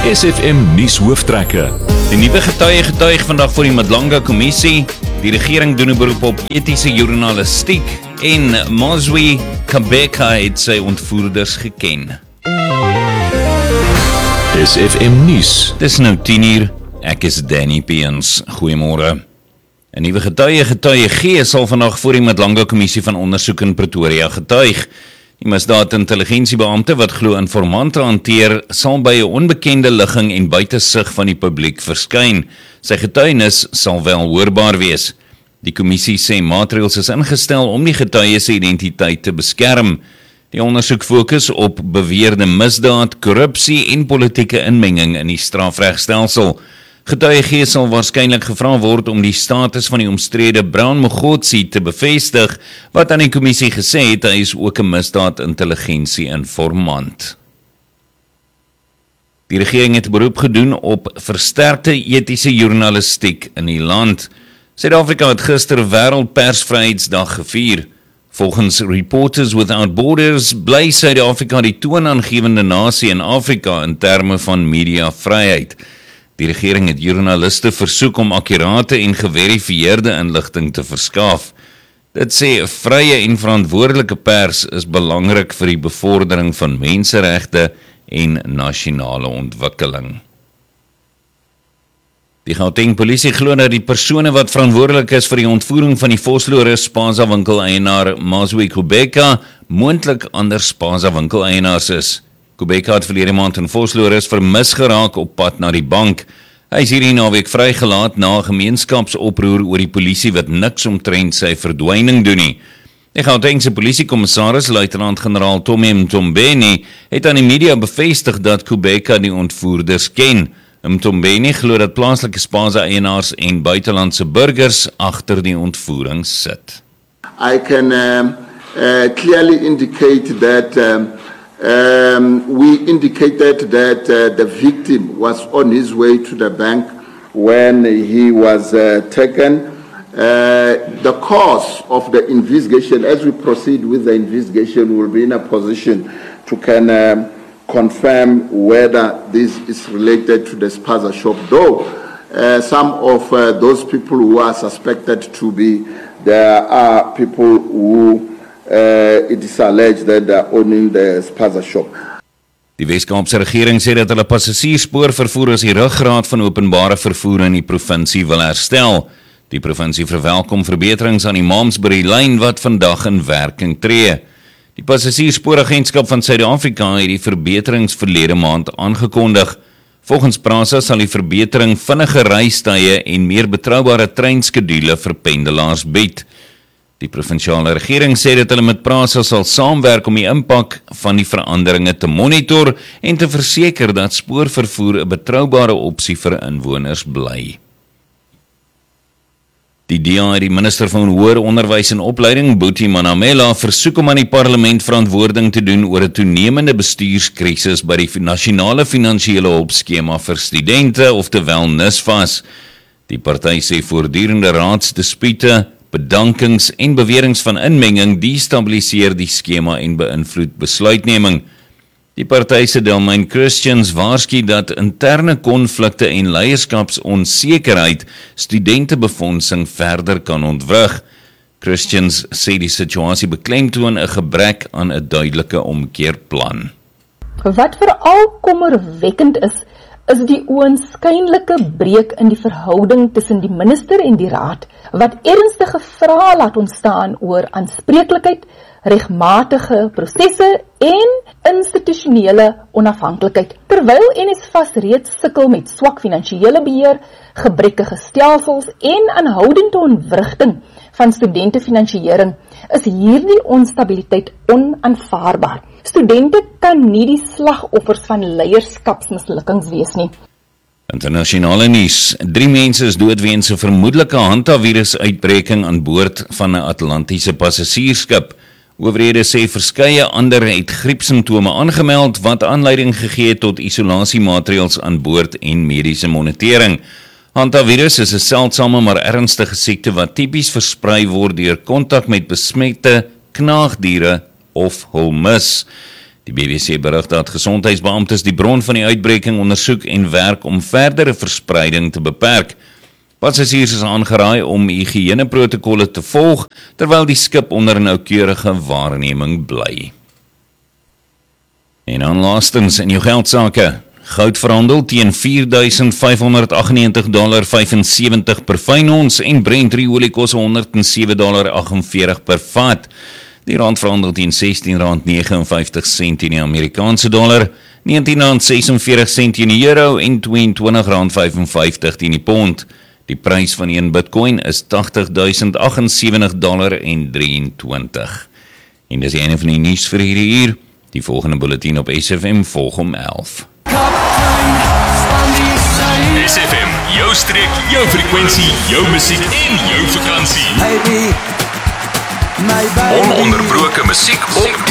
SFM nuus hooftrekke. Die nuwe getuie getuig vandag voor die Madlanga Kommissie. Die regering doen 'n beroep op etiese journalistiek en Moswe Kabeka het sy ontvoerders geken. SFM nuus. Dis nou 10:00. Ek is Danny Peens. Goeiemôre. 'n Nuwe getuie G sal vandag voor die Madlanga Kommissie van ondersoek in Pretoria getuig. Die misdaadintelligensiebeampte wat glo informante hanteer, sal by 'n onbekende ligging en buite sig van die publiek verskyn. Sy getuienis sal wel hoorbaar wees. Die kommissie sê maatreëls is ingestel om die getuie se identiteit te beskerm. Die ondersoek fokus op beweerde misdaad, korrupsie en politieke inmenging in die strafregstelsel. Getuie G sal waarskynlik gevra word om die status van die omstrede Brown Mogotsi te bevestig, wat aan die kommissie gesê het hy is ook 'n misdaadintelligensie-informant. Die regering het beroep gedoen op versterkte etiese journalistiek in die land. Suid-Afrika het gister Wêreldpersvryheidsdag gevier. Volgens Reporters Without Borders bly Suid-Afrika die toonaangewende nasie in Afrika in terme van mediavryheid. Die regering het joernaliste versoek om akkurate en geverifieerde inligting te verskaf. Dit sê 'n vrye en verantwoordelike pers is belangrik vir die bevordering van menseregte en nasionale ontwikkeling. Die Gauteng polisie glo dat die persone wat verantwoordelik is vir die ontvoering van die Voslore Spaza winkeleienaar Moswe Kabeka moontlik ander Spaza winkeleienaars is. Kabeka het verlede maand in Voslore vermis geraak op pad na die bank. Hy is hierdie naweek vrygelaat na 'n gemeenskapsoproer oor die polisie wat niks omtrent sy verdwyning doen nie. Die Gautengse polisiekommissaris, luitenant-generaal Tommy Mtombeni, het aan die media bevestig dat Kabeka die ontvoerders ken. Mtombeni glo dat plaaslike Spaza-eienaars en buitelandse burgers agter die ontvoering sit. I can clearly indicate that we indicated that the victim was on his way to the bank when he was taken. The course of the investigation, as we proceed with the investigation, will be in a position to confirm whether this is related to the Spaza shop. Though some of those people who are suspected to be, there are people who it is alleged that they are owning the Spaza shop. Die Weskaapse regering sê dat hulle passasierspoorvervoer as die ruggraat van openbare vervoer in die provinsie wil herstel. Die provinsie verwelkom verbeterings aan die Malmesbury-lyn wat vandag in werking tree. Die Passasierspooragentskap van Suid-Afrika het die verbeterings verlede maand aangekondig. Volgens PRASA sal die verbetering vinniger reistye en meer betroubare treinskedule vir pendelaars bied. Die provinsiale regering sê dat hulle met PRASA sal saamwerk om die impak van die veranderinge te monitor en te verseker dat spoorvervoer 'n betroubare opsie vir inwoners bly. Die DA het die minister van Hoër Onderwys en Opleiding, Boetie Manamela, versoek om aan die parlement verantwoording te doen oor 'n toenemende bestuurskrisis by die nasionale finansiële hulpskema vir studente, oftewel NSFAS. Die party sê voortdurende raadsdispute, bedankings en beweringe van inmenging destabiliseer die skema en beïnvloed besluitneming. Die party se Delmain Christians waarsku dat interne konflikte en leierskapsonsekerheid studentebefondsing verder kan ontwrig. Christians sê die situasie beklemtoon 'n gebrek aan 'n duidelike omkeerplan. Wat veral kommerwekkend is die oënskynlike breuk in die verhouding tussen die minister en die raad, wat ernstige vrae laat ontstaan oor aanspreeklikheid, regmatige prosesse en institusionele onafhanklikheid. Terwyl NSFAS reeds sukkel met swak finansiële beheer, gebrekkige stelsels en aanhoudende ontwrigting van studentefinansiering, is hierdie onstabiliteit onaanvaarbaar. Studente kan nie die slagoffers van leierskapsmislukkings wees nie. Internasionale nuus. 3 mense is dood weens 'n vermoedelike hantavirus-uitbreking aan boord van 'n Atlantiese passasiersskip. Owerhede sê verskeie ander het griepsimptome aangemeld wat aanleiding gegee het tot isolasiemaatreëls aan boord en mediese monitering. Hantavirus is 'n seldsame maar ernstige siekte wat tipies versprei word deur kontak met besmette knaagdiere of hul mis. Die BBC berig dat gesondheidsbeamptes die bron van die uitbreking ondersoek en werk om verdere verspreiding te beperk. Passasiers is aangeraai om higiëneprotokolle te volg, terwyl die skip onder 'n noukeurige waarneming bly. En dan laastens in jou geldsake. Goud verhandel teen $4,598.75 per fyn ons en Brent olie kos $107.48 per vat. Die rand verhandel teen R16.59 teen die Amerikaanse dollar, R19.46 teen die euro en R22.55 teen die pond. Die prys van 1 Bitcoin is $80.078.23. En dis die einde van die nuus vir hierdie uur. Die volgende bulletin op SFM volg om 11. SFM, jou streek, jou frekwensie, jou musiek en jou vakansie. Ononderbroke musiek op